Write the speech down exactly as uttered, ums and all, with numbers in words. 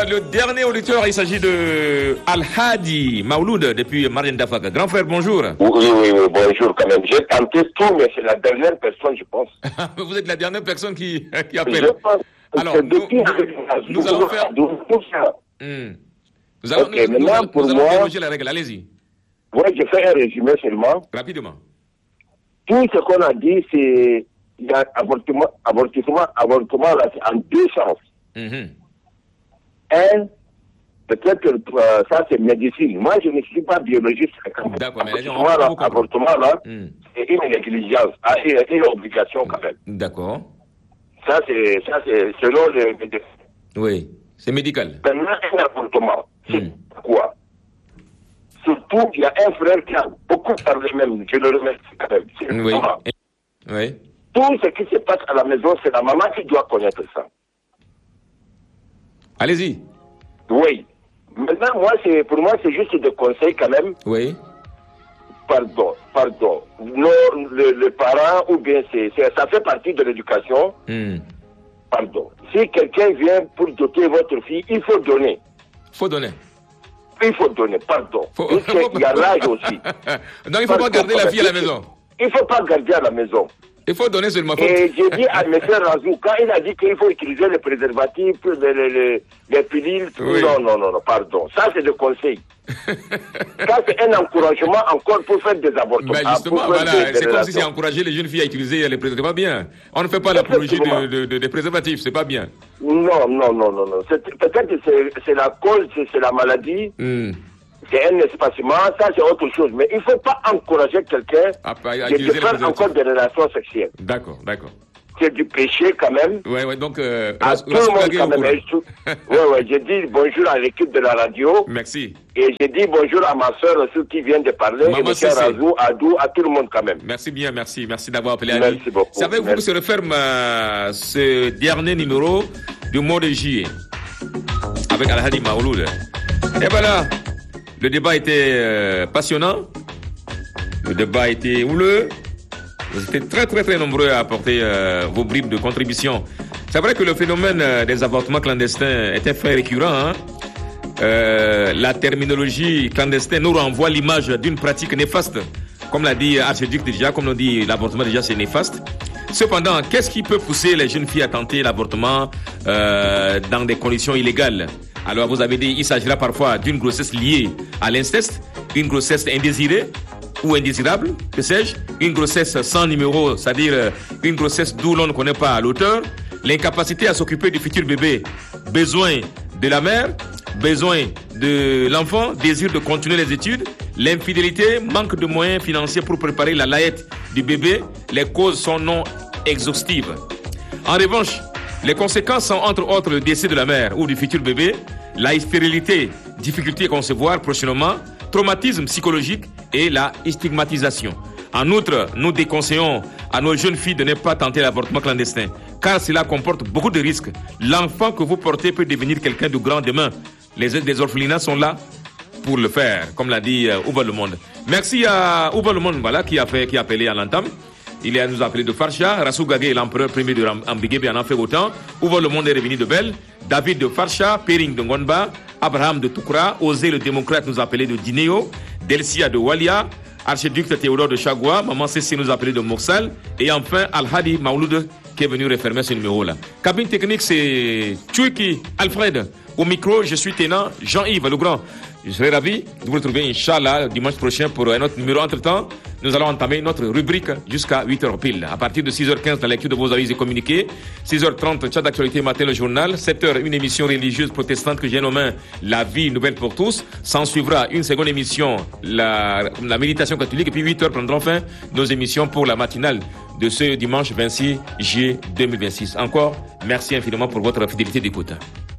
euh, le dernier auditeur, il s'agit de Al-Hadi Maouloud depuis Marienne Dafaka. Grand frère, bonjour. Oui, oui, oui, bonjour quand même. J'ai tenté tout, mais c'est la dernière personne, je pense. Vous êtes la dernière personne qui, qui appelle. Je pense. Alors, nous, nous, nous allons faire... Hmm. Nous allons, okay, nous, nous, maintenant, nous, pour nous allons moi, déroger la règle. Allez-y. Oui, je fais un résumé seulement. Rapidement. Tout ce qu'on a dit, c'est il y a avortement, avortement, avortement là, en deux sens. Mm-hmm. Un, peut-être que euh, ça c'est médecine. Moi, je ne suis pas biologiste. D'accord, mais avortement, là, avortement là, mm. c'est une négligence, c'est une obligation quand même. D'accord. Ça c'est, ça c'est selon les médecins. Oui, c'est médical. Maintenant, un avortement, c'est mm. quoi? Surtout, il y a un frère qui a beaucoup parlé même, je le remercie quand même. C'est oui. maman. Oui. Tout ce qui se passe à la maison, c'est la maman qui doit connaître ça. Allez-y. Oui. Maintenant, moi, c'est, pour moi, c'est juste des conseils quand même. Oui. Pardon, pardon. Non, le, le parent, ou bien c'est, c'est, ça fait partie de l'éducation. Mm. Pardon. Si quelqu'un vient pour doter votre fille, il faut donner. Il faut donner. Il faut donner, pardon. Faut... Il y a l'âge aussi. Donc, il ne faut pas garder la fille à la maison. Il ne faut pas garder à la maison. Il faut donner seulement. Et j'ai dit à M. Razou, quand il a dit qu'il faut utiliser les préservatifs, les, les, les, les pilules, oui. non, non, non, non, pardon. Ça, c'est le conseil. Ça, c'est un encouragement encore pour faire des avortements. Mais justement, voilà, des, c'est des comme si c'est encourager les jeunes filles à utiliser les préservatifs. Pas bien. On ne fait pas l'apologie de, de, de, des préservatifs, c'est pas bien. Non, non, non, non, non. C'est, peut-être que c'est, c'est la cause, c'est, c'est la maladie. Mm. C'est un espacement, ça c'est autre chose. Mais il ne faut pas encourager quelqu'un à, à, à de faire encore des relations sexuelles. D'accord, d'accord. C'est du péché quand même. Oui, oui, donc... Euh, à tout le monde quand même. Oui, oui, j'ai dit bonjour à l'équipe de la radio. Merci. Et j'ai dit bonjour à ma soeur qui vient de parler. Maman, et M. Razou, Adou, à tout le monde quand même. Merci bien, merci. Merci d'avoir appelé. Merci Ali. Beaucoup. C'est avec vous que se referme euh, ce dernier numéro du mois de juillet. Avec Al-Hadi Maouloud. Et voilà. Le débat était euh, passionnant, le débat était houleux, vous étiez très très très nombreux à apporter euh, vos bribes de contribution. C'est vrai que le phénomène euh, des avortements clandestins était très récurrent. Hein? Euh, la terminologie clandestine nous renvoie l'image d'une pratique néfaste. Comme l'a dit Archiduc déjà, comme l'on dit l'avortement déjà c'est néfaste. Cependant, qu'est-ce qui peut pousser les jeunes filles à tenter l'avortement euh, dans des conditions illégales? Alors vous avez dit, il s'agira parfois d'une grossesse liée à l'inceste, une grossesse indésirée ou indésirable, que sais-je, une grossesse sans numéro, c'est-à-dire une grossesse d'où l'on ne connaît pas l'auteur, l'incapacité à s'occuper du futur bébé, besoin de la mère, besoin de l'enfant, désir de continuer les études, l'infidélité, manque de moyens financiers pour préparer la layette du bébé, les causes sont non exhaustives. En revanche, les conséquences sont entre autres le décès de la mère ou du futur bébé, la stérilité, difficulté à concevoir prochainement, traumatisme psychologique et la stigmatisation. En outre, nous déconseillons à nos jeunes filles de ne pas tenter l'avortement clandestin, car cela comporte beaucoup de risques. L'enfant que vous portez peut devenir quelqu'un de grand demain. Les, les orphelinats sont là pour le faire, comme l'a dit euh, Ouba Le Monde. Merci à Ouba Le Monde, voilà, qui a fait, qui a appelé à l'entame. Il a nous appelé de Farsha, Rassou Gagé est l'empereur premier de Ambiguébé en a fait autant. Ouva Le Monde est revenu de Belle, David de Farsha, Pering de Ngonba, Abraham de Toukra, Osé le démocrate nous appelait de Dinéo, Delcia de Walia, Archiduc Théodore de Chagua, Maman Cécile nous appelait de Morsal, et enfin Al-Hadi Maouloud qui est venu refermer ce numéro-là. Cabine technique, c'est Tchouiki Alfred. Au micro, je suis Ténant Jean-Yves Legrand. Je serai ravi de vous retrouver, Inch'Allah, dimanche prochain pour un autre numéro. Entre-temps, nous allons entamer notre rubrique jusqu'à huit heures pile. À partir de six heures quinze, la lecture de vos avis et communiqués. six heures trente, chat d'actualité matin, le journal. sept heures, une émission religieuse protestante que j'ai nommée La vie nouvelle pour tous. S'en suivra une seconde émission, la, la méditation catholique. Et puis huit heures prendront fin nos émissions pour la matinale de ce dimanche vingt-six juillet deux mille vingt-six. Encore, merci infiniment pour votre fidélité d'écoute.